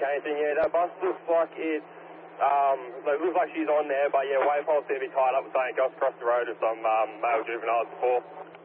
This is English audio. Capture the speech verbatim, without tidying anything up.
anything. Yeah, that bus looks like it's, um, it looks like she's on there, but yeah, waypoint's going to be tied up with something else across the road with some um, male juveniles before.